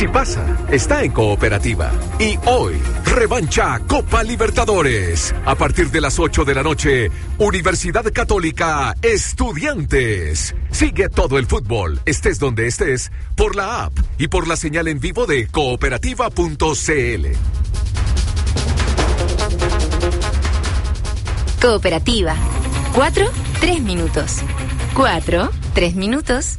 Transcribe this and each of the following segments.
Si pasa, está en Cooperativa. Y hoy, revancha Copa Libertadores. A partir de las 8 de la noche, Universidad Católica Estudiantes. Sigue todo el fútbol, estés donde estés, por la app y por la señal en vivo de cooperativa.cl. Cooperativa. 4, 3 minutos. 4, 3 minutos.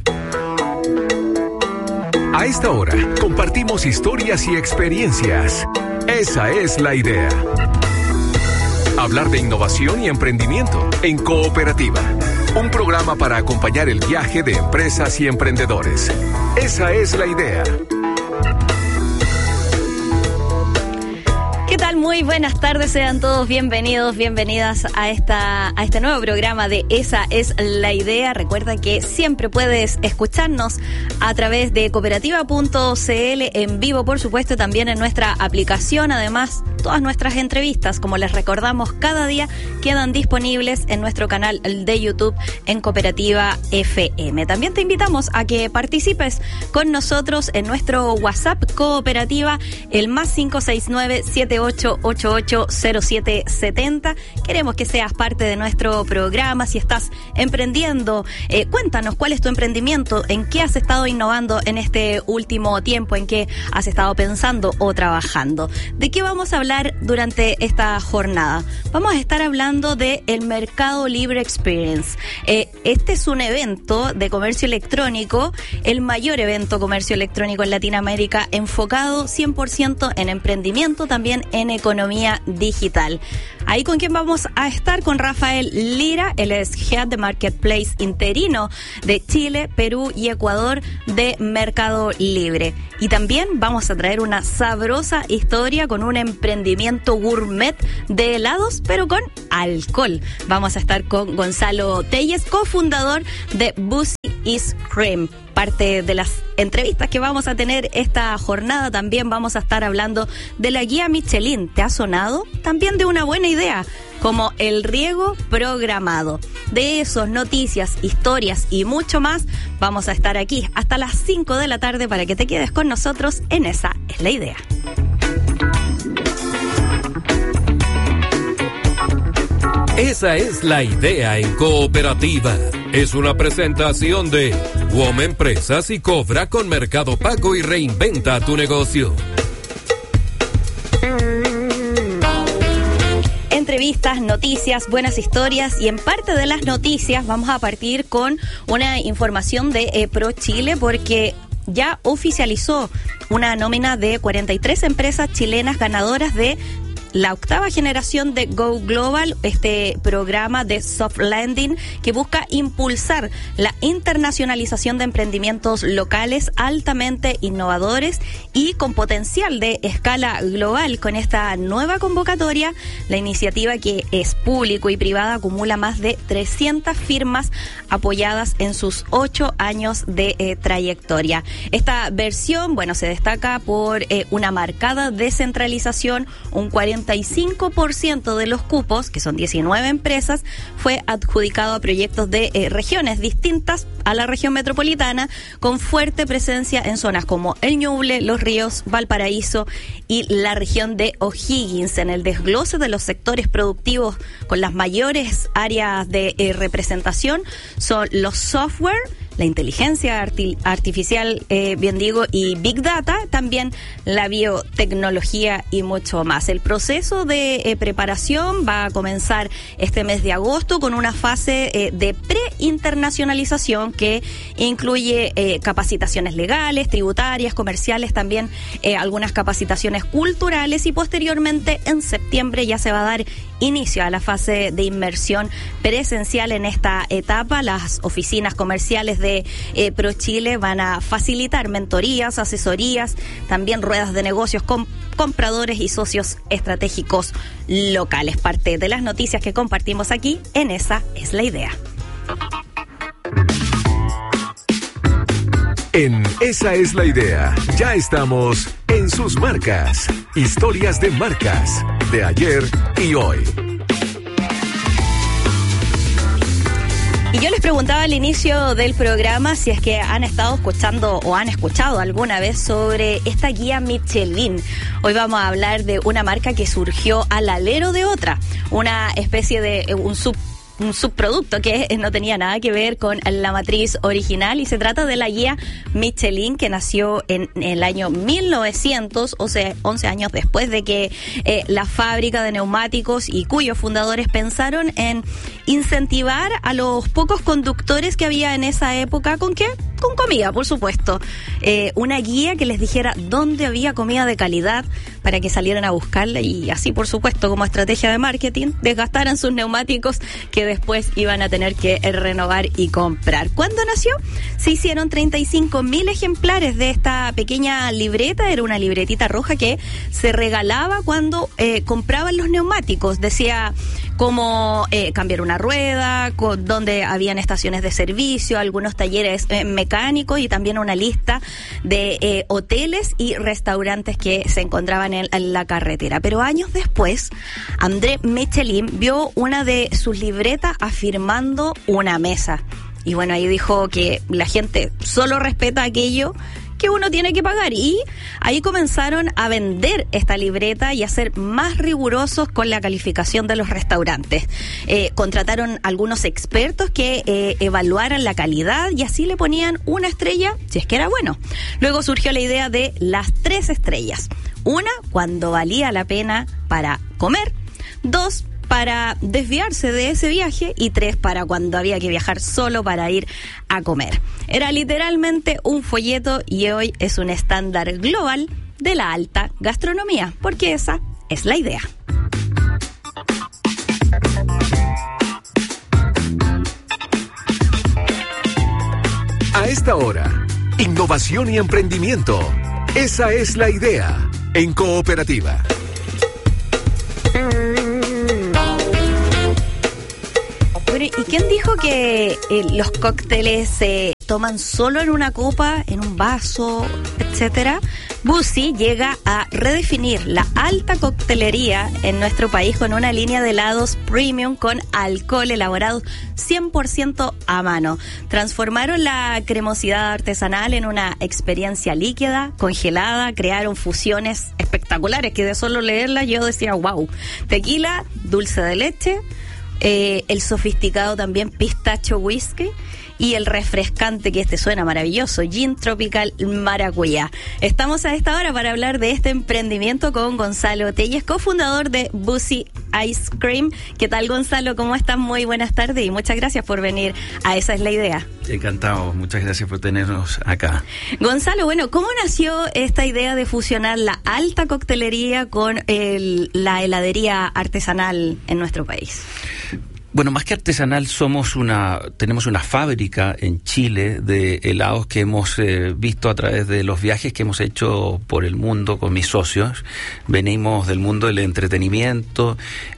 A esta hora, compartimos historias y experiencias. Esa es la idea. Hablar de innovación y emprendimiento en Cooperativa. Un programa para acompañar el viaje de empresas y emprendedores. Esa es la idea. ¿Qué tal? Muy buenas tardes, sean todos bienvenidos, bienvenidas a este nuevo programa de Esa es la idea. Recuerda que siempre puedes escucharnos a través de cooperativa.cl en vivo, por supuesto, también en nuestra aplicación. Además, todas nuestras entrevistas, como les recordamos cada día, quedan disponibles en nuestro canal de YouTube en Cooperativa FM. También te invitamos a que participes con nosotros en nuestro WhatsApp Cooperativa, el más 569-7888-0770. Queremos que seas parte de nuestro programa. Si estás emprendiendo, cuéntanos cuál es tu emprendimiento, en qué has estado innovando en este último tiempo, en qué has estado pensando o trabajando. ¿De qué vamos a hablar durante esta jornada? Vamos a estar hablando de el Mercado Libre Experience. Este es un evento de comercio electrónico, el mayor evento comercio electrónico en Latinoamérica, enfocado 100% en emprendimiento, también en economía digital. Ahí con quién vamos a estar, con Rafael Lira, él es Head de Marketplace interino de Chile, Perú y Ecuador de Mercado Libre. Y también vamos a traer una sabrosa historia con un emprendimiento gourmet de helados, pero con alcohol. Vamos a estar con Gonzalo Telles, cofundador de Boozy Ice Cream. Parte de las entrevistas que vamos a tener esta jornada. También vamos a estar hablando de la guía Michelin. ¿Te ha sonado? También de una buena idea, como el riego programado. De esos, noticias, historias y mucho más, vamos a estar aquí hasta las 5 de la tarde para que te quedes con nosotros en Esa es la idea. Esa es la idea en Cooperativa. Es una presentación de WOM Empresas y Cobra con Mercado Pago y reinventa tu negocio. Entrevistas, noticias, buenas historias, y en parte de las noticias vamos a partir con una información de ProChile, porque ya oficializó una nómina de 43 empresas chilenas ganadoras de la 8ª generación de Go Global, este programa de soft landing que busca impulsar la internacionalización de emprendimientos locales altamente innovadores y con potencial de escala global. Con esta nueva convocatoria, la iniciativa, que es público y privada, acumula más de 300 firmas apoyadas en sus 8 años de trayectoria. Esta versión, se destaca por una marcada descentralización. Un 45% de los cupos, que son 19 empresas, fue adjudicado a proyectos de regiones distintas a la región metropolitana, con fuerte presencia en zonas como El Ñuble, Los Ríos, Valparaíso y la región de O'Higgins. En el desglose de los sectores productivos con las mayores áreas de representación son los software, la inteligencia artificial, y Big Data, también la biotecnología y mucho más. El proceso de preparación va a comenzar este mes de agosto con una fase de pre-internacionalización que incluye capacitaciones legales, tributarias, comerciales, también algunas capacitaciones culturales, y posteriormente en septiembre ya se va a dar inicio a la fase de inmersión presencial. En esta etapa, las oficinas comerciales de ProChile van a facilitar mentorías, asesorías, también ruedas de negocios con compradores y socios estratégicos locales. Parte de las noticias que compartimos aquí en Esa es la idea. En Esa es la idea, ya estamos en sus marcas. Historias de marcas, de ayer y hoy. Y yo les preguntaba al inicio del programa si es que han estado escuchando o han escuchado alguna vez sobre esta guía Michelin. Hoy vamos a hablar de una marca que surgió al alero de otra, una especie de un subproducto que no tenía nada que ver con la matriz original, y se trata de la guía Michelin, que nació en el año 1900, o sea, 11 años después de que la fábrica de neumáticos y cuyos fundadores pensaron en incentivar a los pocos conductores que había en esa época. ¿Con qué? Con comida, por supuesto. Una guía que les dijera dónde había comida de calidad para que salieran a buscarla, y así, por supuesto, como estrategia de marketing, desgastaran sus neumáticos que después iban a tener que renovar y comprar. ¿Cuándo nació? Se hicieron 35.000 ejemplares de esta pequeña libreta. Era una libretita roja que se regalaba cuando compraban los neumáticos. Decía cómo cambiar una rueda, donde habían estaciones de servicio, algunos talleres mecánicos, y también una lista de hoteles y restaurantes que se encontraban en la carretera. Pero años después, André Michelin vio una de sus libretas afirmando una mesa. Y bueno, ahí dijo que la gente solo respeta aquello que uno tiene que pagar, y ahí comenzaron a vender esta libreta y a ser más rigurosos con la calificación de los restaurantes. Contrataron algunos expertos que evaluaran la calidad, y así le ponían una estrella si es que era bueno. Luego surgió la idea de las 3 estrellas. Una, cuando valía la pena para comer. 2, para desviarse de ese viaje, y 3, para cuando había que viajar solo para ir a comer. Era literalmente un folleto, y hoy es un estándar global de la alta gastronomía, porque esa es la idea. A esta hora, innovación y emprendimiento. Esa es la idea en Cooperativa. ¿Y quién dijo que los cócteles se toman solo en una copa, en un vaso, etcétera? Bussi llega a redefinir la alta coctelería en nuestro país con una línea de helados premium con alcohol elaborados 100% a mano. Transformaron la cremosidad artesanal en una experiencia líquida, congelada, crearon fusiones espectaculares que de solo leerla yo decía wow. Tequila, dulce de leche, el sofisticado también pistacho whisky, y el refrescante, que este suena maravilloso, gin tropical maracuyá. Estamos a esta hora para hablar de este emprendimiento con Gonzalo Telles, cofundador de Bussi Ice Cream. ¿Qué tal, Gonzalo? ¿Cómo estás? Muy buenas tardes y muchas gracias por venir a Esa es la Idea. Encantado, muchas gracias por tenernos acá. Gonzalo, bueno, ¿cómo nació esta idea de fusionar la alta coctelería con la heladería artesanal en nuestro país? Bueno, más que artesanal, tenemos una fábrica en Chile de helados que hemos visto a través de los viajes que hemos hecho por el mundo con mis socios. Venimos del mundo del entretenimiento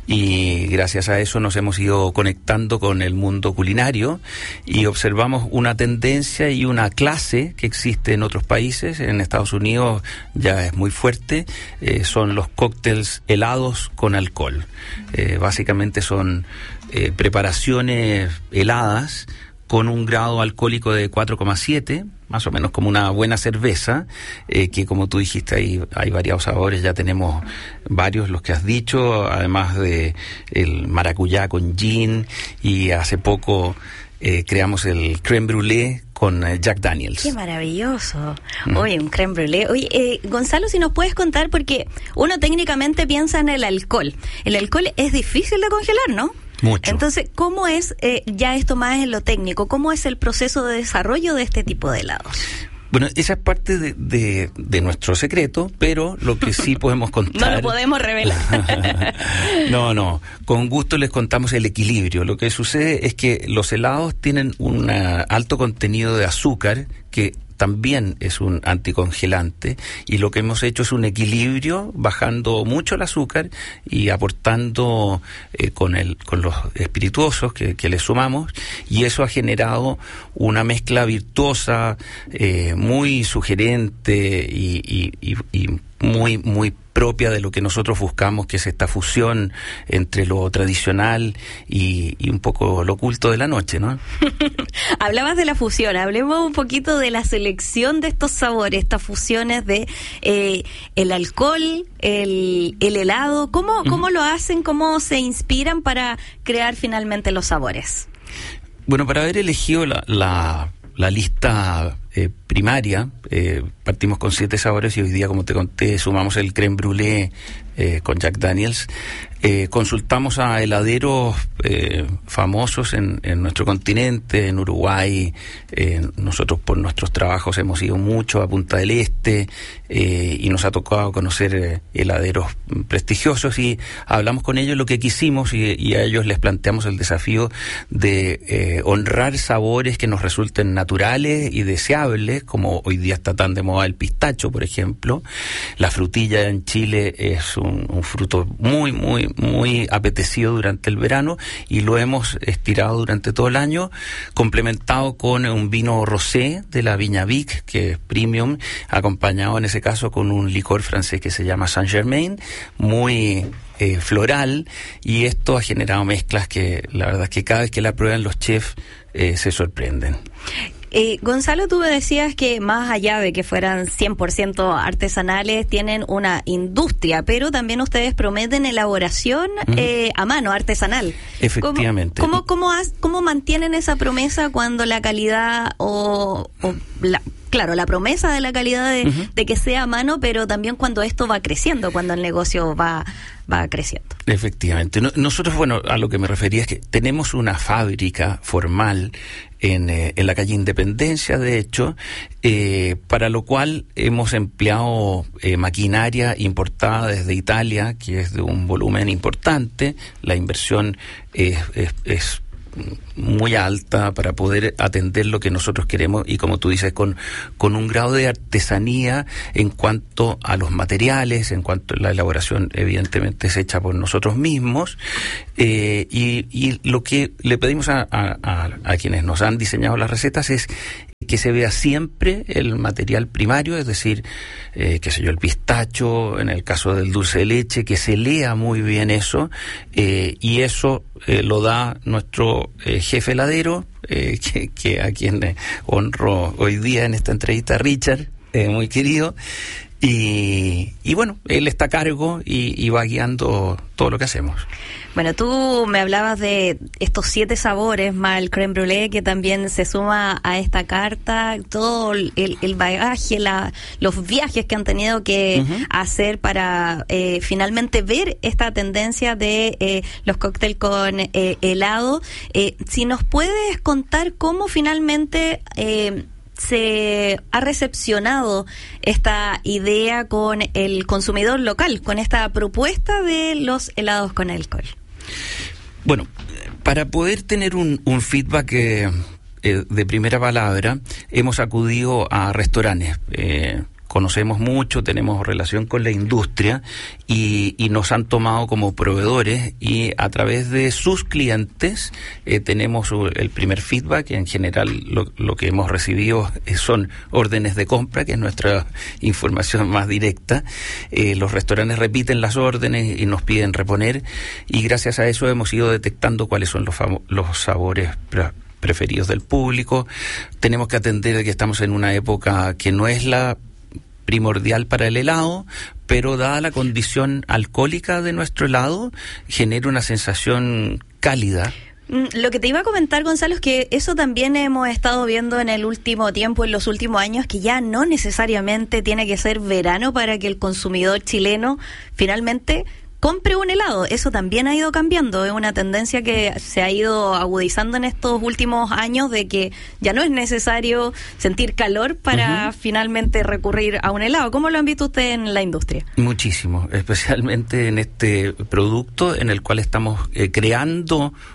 y gracias a eso nos hemos ido conectando con el mundo culinario y observamos una tendencia y una clase que existe en otros países. En Estados Unidos ya es muy fuerte, son los cócteles helados con alcohol. Básicamente son preparaciones heladas con un grado alcohólico de 4,7, más o menos como una buena cerveza, que como tú dijiste hay variados sabores, ya tenemos varios, los que has dicho, además de el maracuyá con gin, y hace poco creamos el crème brûlée con Jack Daniels. ¡Qué maravilloso! Oye, un crème brûlée. Oye, Gonzalo, si nos puedes contar, porque uno técnicamente piensa en el alcohol. El alcohol es difícil de congelar, ¿no? Mucho. Entonces, ¿cómo es, ya esto más en lo técnico, cómo es el proceso de desarrollo de este tipo de helados? Bueno, esa es parte de nuestro secreto, pero lo que sí podemos contar... No lo podemos revelar. No, con gusto les contamos el equilibrio. Lo que sucede es que los helados tienen un alto contenido de azúcar que también es un anticongelante, y lo que hemos hecho es un equilibrio, bajando mucho el azúcar y aportando con los espirituosos que le sumamos, y eso ha generado una mezcla virtuosa, muy sugerente y muy, muy propia de lo que nosotros buscamos, que es esta fusión entre lo tradicional y un poco lo oculto de la noche, ¿no? Hablabas de la fusión, hablemos un poquito de la selección de estos sabores, estas fusiones de el alcohol, el helado. ¿Cómo lo hacen? ¿Cómo se inspiran para crear finalmente los sabores? Bueno, para haber elegido la lista primaria, partimos con 7 sabores y hoy día, como te conté, sumamos el crème brûlée con Jack Daniels. Consultamos a heladeros famosos en nuestro continente, en Uruguay. Nosotros por nuestros trabajos hemos ido mucho a Punta del Este y nos ha tocado conocer heladeros prestigiosos, y hablamos con ellos lo que quisimos, y a ellos les planteamos el desafío de honrar sabores que nos resulten naturales y deseables, como hoy día está tan de moda el pistacho, por ejemplo. La frutilla en Chile es un fruto muy, muy, muy apetecido durante el verano, y lo hemos estirado durante todo el año, complementado con un vino rosé de la Viña Vic, que es premium, acompañado en ese caso con un licor francés que se llama Saint-Germain, muy floral, y esto ha generado mezclas que la verdad es que cada vez que la prueban los chefs se sorprenden. Gonzalo, tú me decías que más allá de que fueran 100% artesanales, tienen una industria, pero también ustedes prometen elaboración a mano, artesanal. Efectivamente. ¿Cómo mantienen esa promesa cuando la calidad la promesa de la calidad de que sea a mano, pero también cuando esto va creciendo, cuando el negocio va creciendo? Efectivamente. Nosotros, bueno, a lo que me refería es que tenemos una fábrica formal en la calle Independencia, de hecho, para lo cual hemos empleado maquinaria importada desde Italia, que es de un volumen importante. La inversión es muy alta para poder atender lo que nosotros queremos, y como tú dices, con un grado de artesanía en cuanto a los materiales, en cuanto a la elaboración evidentemente es hecha por nosotros mismos, y lo que le pedimos a quienes nos han diseñado las recetas es que se vea siempre el material primario, es decir, el pistacho, en el caso del dulce de leche, que se lea muy bien eso, y eso lo da nuestro jefe heladero, que a quien honro hoy día en esta entrevista, Richard, muy querido, y bueno, él está a cargo y va guiando todo lo que hacemos. Bueno, tú me hablabas de estos 7 sabores, más el crème brûlée, que también se suma a esta carta, todo el bagaje, los viajes que han tenido que hacer para finalmente ver esta tendencia de los cócteles con helado. Si nos puedes contar cómo finalmente se ha recepcionado esta idea con el consumidor local, con esta propuesta de los helados con alcohol. Bueno, para poder tener un feedback de primera palabra, hemos acudido a restaurantes. Conocemos mucho, tenemos relación con la industria y nos han tomado como proveedores, y a través de sus clientes tenemos el primer feedback. En general lo que hemos recibido son órdenes de compra, que es nuestra información más directa. Los restaurantes repiten las órdenes y nos piden reponer, y gracias a eso hemos ido detectando cuáles son los sabores preferidos del público. Tenemos que atender que estamos en una época que no es la primordial para el helado, pero dada la condición alcohólica de nuestro helado, genera una sensación cálida. Lo que te iba a comentar, Gonzalo, es que eso también hemos estado viendo en el último tiempo, en los últimos años, que ya no necesariamente tiene que ser verano para que el consumidor chileno finalmente compre un helado. Eso también ha ido cambiando, es una tendencia que se ha ido agudizando en estos últimos años, de que ya no es necesario sentir calor para finalmente recurrir a un helado. ¿Cómo lo han visto ustedes en la industria? Muchísimo, especialmente en este producto en el cual estamos creando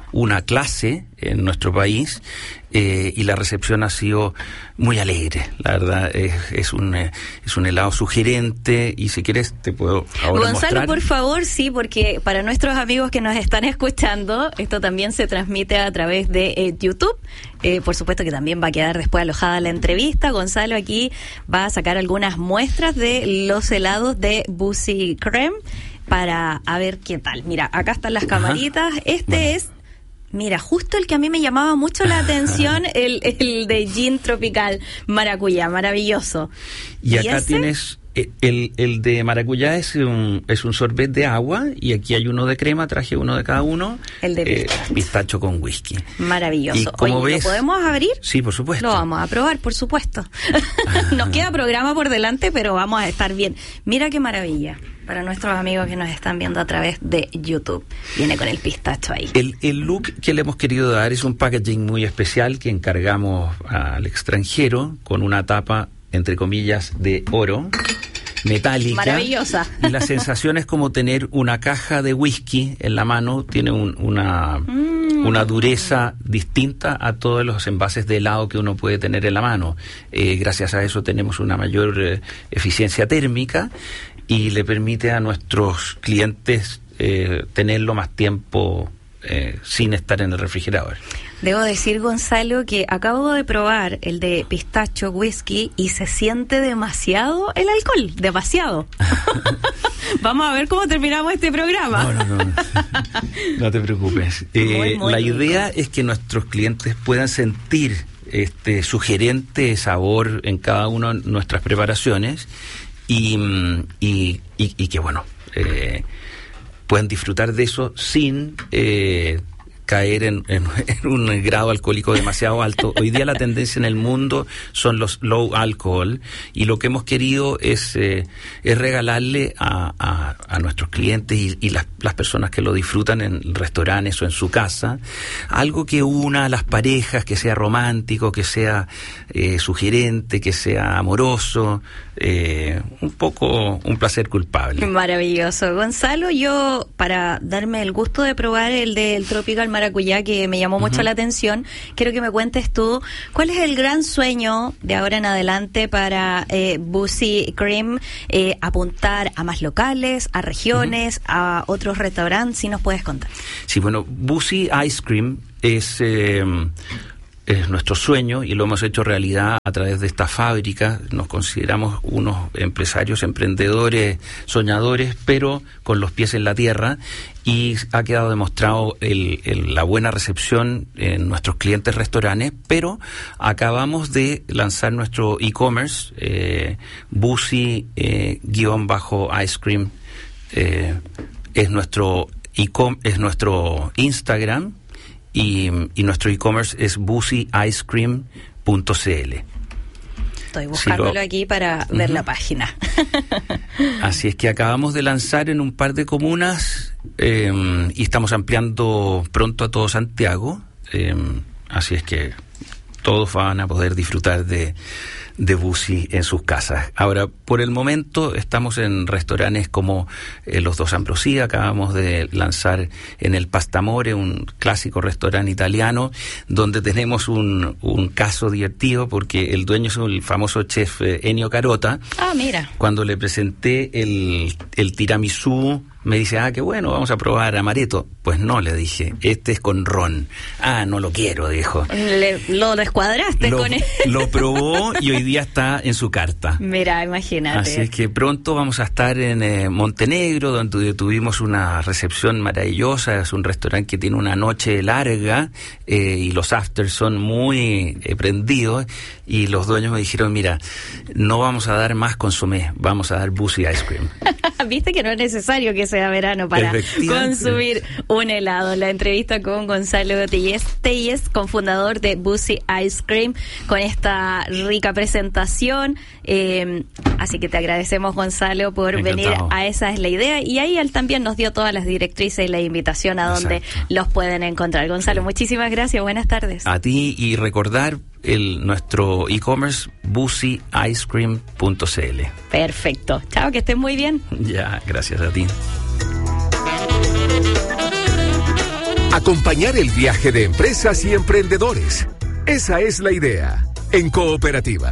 una clase en nuestro país, y la recepción ha sido muy alegre. La verdad, es un helado sugerente, y si quieres te puedo ahora Gonzalo, mostrar. por favor, sí, porque para nuestros amigos que nos están escuchando, esto también se transmite a través de YouTube. Por supuesto que también va a quedar después alojada la entrevista. Gonzalo aquí va a sacar algunas muestras de los helados de Busy Creme para a ver qué tal. Mira, acá están las camaritas. Es, mira, justo el que a mí me llamaba mucho la atención, el de gin tropical maracuyá, maravilloso. Y acá ese? tienes el de maracuyá, es un sorbet de agua, y aquí hay uno de crema, traje uno de cada uno. El de pistacho con whisky. Maravilloso. Y como Oye, ves, ¿lo podemos abrir? Sí, por supuesto. Lo vamos a probar, por supuesto. Nos queda programa por delante, pero vamos a estar bien. Mira qué maravilla. Para nuestros amigos que nos están viendo a través de YouTube. Viene con el pistacho ahí. El look que le hemos querido dar es un packaging muy especial que encargamos al extranjero, con una tapa, entre comillas, de oro, metálica. Maravillosa. Y la sensación es como tener una caja de whisky en la mano. Tiene una dureza distinta a todos los envases de helado que uno puede tener en la mano. Gracias a eso tenemos una mayor eficiencia térmica, y le permite a nuestros clientes tenerlo más tiempo sin estar en el refrigerador. Debo decir, Gonzalo, que acabo de probar el de pistacho whisky y se siente demasiado el alcohol, demasiado. Vamos a ver cómo terminamos este programa. No te preocupes. Muy la rico. idea es que nuestros clientes puedan sentir este sugerente sabor en cada una de nuestras preparaciones, y que bueno, puedan disfrutar de eso sin caer en un grado alcohólico demasiado alto. Hoy día la tendencia en el mundo son los low alcohol, y lo que hemos querido es regalarle a nuestros clientes y las personas que lo disfrutan en restaurantes o en su casa, algo que una a las parejas, que sea romántico, que sea sugerente, que sea amoroso, un poco un placer culpable. Maravilloso. Gonzalo, yo, para darme el gusto de probar el del Tropical Maracuyá, que me llamó mucho la atención, quiero que me cuentes tú, ¿cuál es el gran sueño de ahora en adelante para Busy Creme? Apuntar a más locales, a regiones, a otros restaurantes, si nos puedes contar. Sí, bueno, Busy Ice Cream es nuestro sueño, y lo hemos hecho realidad a través de esta fábrica. Nos consideramos unos empresarios, emprendedores, soñadores, pero con los pies en la tierra, y ha quedado demostrado la buena recepción en nuestros clientes restaurantes. Pero acabamos de lanzar nuestro e-commerce, Busy-Ice Cream, es nuestro Instagram, y nuestro e-commerce es busyicecream.cl. Estoy buscándolo aquí para ver la página. Así es que acabamos de lanzar en un par de comunas, y estamos ampliando pronto a todo Santiago. Así es que todos van a poder disfrutar de Busy en sus casas. Ahora, por el momento, estamos en restaurantes como Los Dos Ambrosía. Acabamos de lanzar en el Pastamore, un clásico restaurante italiano, donde tenemos un caso divertido, porque el dueño es el famoso chef Ennio Carota. Ah, mira. Cuando le presenté el tiramisú, me dice, qué bueno, vamos a probar amaretto. Pues no, le dije, este es con ron. No lo quiero, dijo. Lo descuadraste con él. Lo probó, y hoy día está en su carta. Mira, imagínate. Así es que pronto vamos a estar en Montenegro, donde tuvimos una recepción maravillosa. Es un restaurante que tiene una noche larga, y los afters son muy prendidos, y los dueños me dijeron, mira, no vamos a dar más consomé, vamos a dar Busy Ice Cream. Viste que no es necesario que sea verano para consumir un helado. La entrevista con Gonzalo Telles, cofundador de Busy Ice Cream, con esta rica presentación. Así que te agradecemos, Gonzalo, por Encantado. venir a Esa es la Idea. Y ahí él también nos dio todas las directrices y la invitación a donde los pueden encontrar. Gonzalo, muchísimas gracias. Buenas tardes. A ti, y recordar nuestro e-commerce, busyicecream.cl. Perfecto. Chao, que estés muy bien. Ya, gracias a ti. Acompañar el viaje de empresas y emprendedores. Esa es la idea en Cooperativa.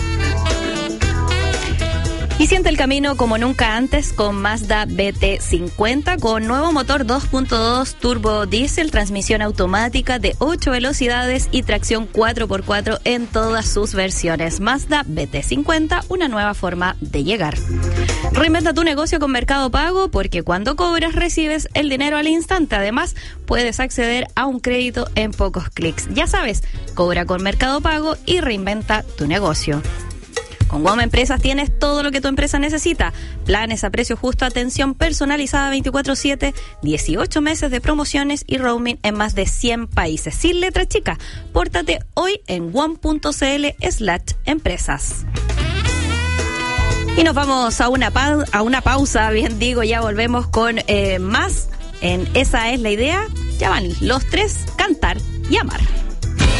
Y siente el camino como nunca antes con Mazda BT50 con nuevo motor 2.2 turbo diésel, transmisión automática de 8 velocidades y tracción 4x4 en todas sus versiones. Mazda BT50, una nueva forma de llegar. Reinventa tu negocio con Mercado Pago porque cuando cobras recibes el dinero al instante. Además, puedes acceder a un crédito en pocos clics. Ya sabes, cobra con Mercado Pago y reinventa tu negocio. Con WOM Empresas tienes todo lo que tu empresa necesita. Planes a precio justo, atención personalizada 24/7, 18 meses de promociones y roaming en más de 100 países. Sin letra chica, pórtate hoy en wom.cl/empresas. Y nos vamos a una pausa, bien digo, ya volvemos con más en Esa es la idea. Ya van los tres, cantar y amar.